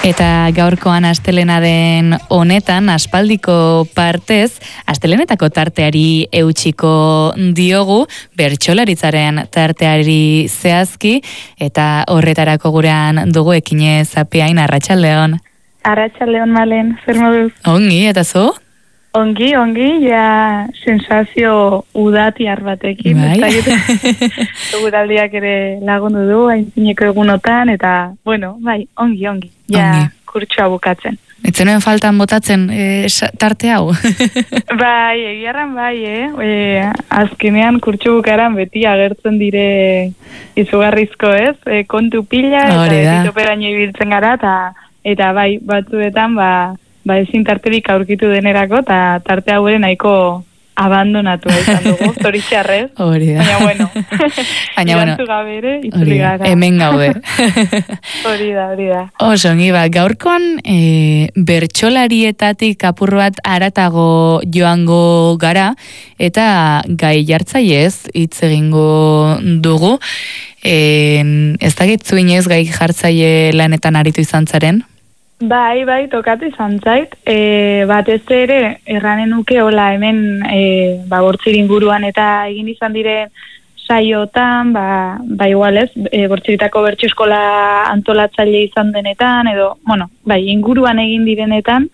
Eta gaurkoan astelenaren honetan, aspaldiko partez, astelenetako tarteari eutxiko diogu, bertsolaritzaren tarteari zehazki, eta horretarako gurean dugu Ekine Zapiain, arratsaldeon. Arratsaldeon, Malen, zer moduz? Ongi, eta zu? Ongi, ja sensazio udatiar batekin. Bai. Seguraldiak ere lagundu du, aintzineko egunotan, eta, bueno, bai, ongi. Ja, ongi. Kurtsoa bukatzen. Etzenuen faltan botatzen tarte hau? Bai, egiarran bai, azkenean kurtso bukaran beti agertzen dire izugarrizko, ez? Kontu pila, eta betitoperaino ibiltzen gara, eta bai, batzuetan, ezin tarterik aurkitu denerako, eta tarte hau ere nahiko abandonatu izan dugu, zoritxarrez. Hori da. Baina bueno, gabe ere, itzuli gara. Hemen gaude. Hori da. Oso, gaurkoan bertsolarietatik apur bat haratago joango gara, eta gai jartzaiez hitz egingo dugu. Ez dakit zuinez gai jartzaile lanetan aritu izan zaren? Bai, tokatu izan zait. Batez ere, erranen nuke, hola, hemen bortzir inguruan eta egin izan diren saiotan, igual ez, bortziritako bertso eskola antolatzaile izan denetan, edo, bueno, inguruan egin direnetan,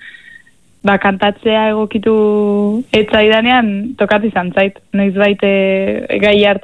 kantatzea egokitu etzaidanean tokatu izan zait. Noizbait gai